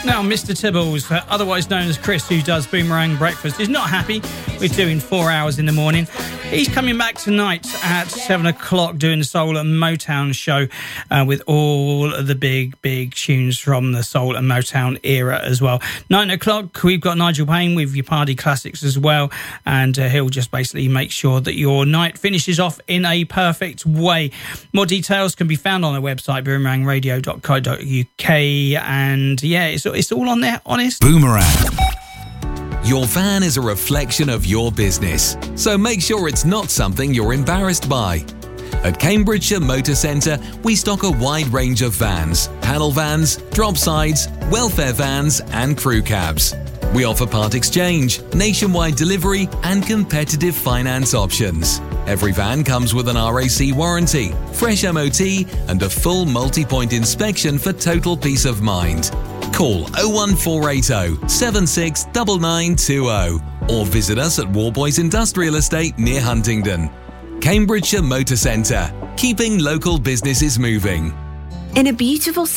Now, Mr. Tibbles, otherwise known as Chris, who does Boomerang Breakfast, is not happy with doing 4 hours in the morning. He's coming back tonight at 7 o'clock doing the Soul and Motown show with all of the big tunes from the Soul and Motown era as well. 9 o'clock, we've got Nigel Payne with your party classics as well, and he'll just basically make sure that your night finishes off in a perfect way. More details can be found on our website, boomerangradio.co.uk, and yeah, it's all on there, honest. Boomerang. Your van is a reflection of your business, so make sure it's not something you're embarrassed by. At Cambridgeshire Motor Centre, we stock a wide range of vans, panel vans, drop sides, welfare vans and crew cabs. We offer part exchange, nationwide delivery and competitive finance options. Every van comes with an RAC warranty, fresh MOT and a full multi-point inspection for total peace of mind. Call 01480 769920 or visit us at Warboys Industrial Estate near Huntingdon. Cambridgeshire Motor Centre, keeping local businesses moving. In a beautiful